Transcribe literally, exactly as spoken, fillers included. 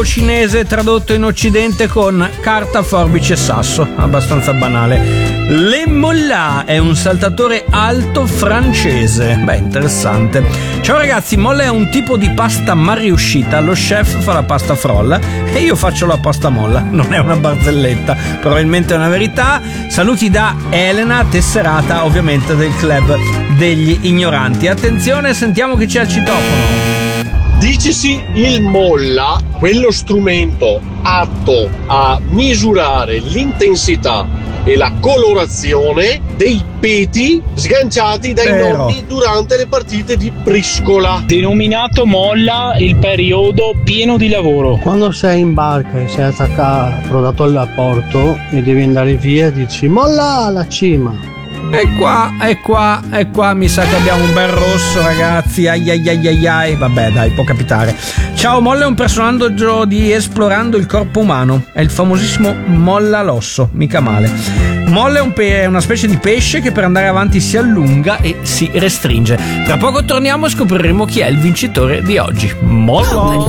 cinese tradotto in occidente con carta, forbice e sasso, abbastanza banale. Le Molla è un saltatore alto francese. Beh, interessante. Ciao ragazzi, molla è un tipo di pasta mal riuscita. Lo chef fa la pasta frolla e io faccio la pasta molla. Non è una barzelletta, probabilmente è una verità. Saluti da Elena, tesserata ovviamente del club degli ignoranti. Attenzione, sentiamo chi c'è al citofono. Dicesi il molla, quello strumento atto a misurare l'intensità e la colorazione dei peti sganciati dai Vero. nonni durante le partite di briscola. Denominato molla il periodo pieno di lavoro. Quando sei in barca e sei attaccato, approdato al porto e devi andare via, dici molla alla cima. E qua, e qua, e qua mi sa che abbiamo un bel rosso, ragazzi. Ai ai ai ai ai. Vabbè, dai, può capitare. Ciao, molla è un personaggio di Esplorando il corpo umano. È il famosissimo Molla l'osso, mica male. Molla è, un pe- è una specie di pesce che per andare avanti si allunga e si restringe. Tra poco torniamo e scopriremo chi è il vincitore di oggi. Molla!